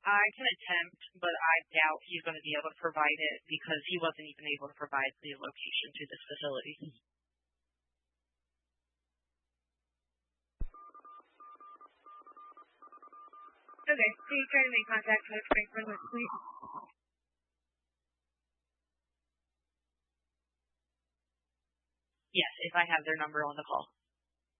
I can attempt, but I doubt he's going to be able to provide it because he wasn't even able to provide the location to this facility. Okay, so you try to make contact with Franklin with police? Yes, if I have their number on the call.